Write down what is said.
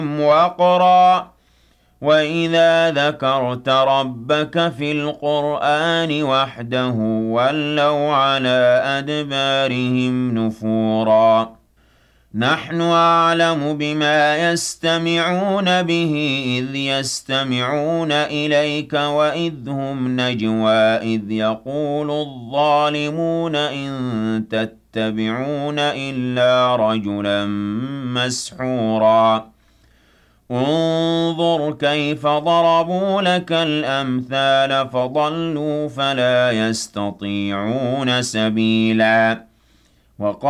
وقرا وإذا ذكرت ربك في القرآن وحده ولوا على أدبارهم نفورا نحن أعلم بما يستمعون به إذ يستمعون إليك وإذ هم نجوى إذ يقول الظالمون إن تتبعون إلا رجلا مسحورا انظر كيف ضربوا لك الأمثال فضلوا فلا يستطيعون سبيلا